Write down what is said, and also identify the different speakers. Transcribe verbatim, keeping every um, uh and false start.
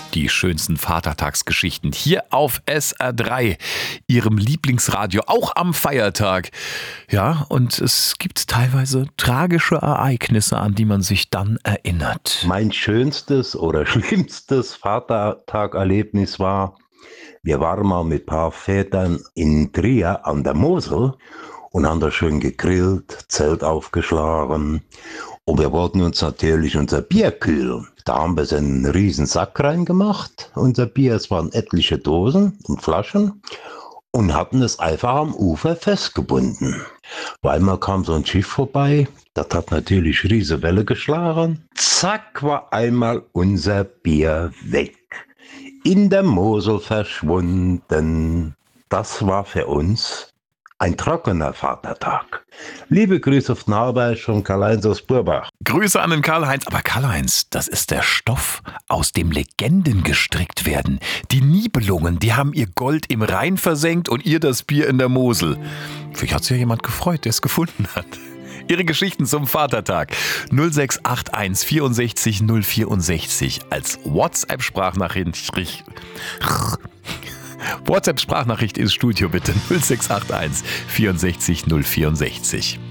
Speaker 1: Die schönsten Vatertagsgeschichten hier auf S R drei, Ihrem Lieblingsradio, auch am Feiertag. Ja, und es gibt teilweise tragische Ereignisse, an die man sich dann erinnert.
Speaker 2: Mein schönstes oder schlimmstes Vatertag-Erlebnis war, wir waren mal mit ein paar Vätern in Trier an der Mosel und haben da schön gegrillt, Zelt aufgeschlagen. Und wir wollten uns natürlich unser Bier kühlen. Da haben wir so einen riesen Sack reingemacht, unser Bier. Es waren etliche Dosen und Flaschen und hatten es einfach am Ufer festgebunden. Weil mal kam so ein Schiff vorbei, das hat natürlich riesige Welle geschlagen. Zack, war einmal unser Bier weg. In der Mosel verschwunden. Das war für uns ein trockener Vatertag. Liebe Grüße auf Narberg von Karl-Heinz aus Burbach.
Speaker 1: Grüße an den Karl-Heinz. Aber Karl-Heinz, das ist der Stoff, aus dem Legenden gestrickt werden. Die Nibelungen, die haben ihr Gold im Rhein versenkt und ihr das Bier in der Mosel. Vielleicht hat sich ja jemand gefreut, der es gefunden hat. Ihre Geschichten zum Vatertag. null sechs acht eins vierundsechzig null vierundsechzig als WhatsApp-Sprachnachricht. WhatsApp-Sprachnachricht ins Studio bitte null sechs acht eins vierundsechzig null vierundsechzig.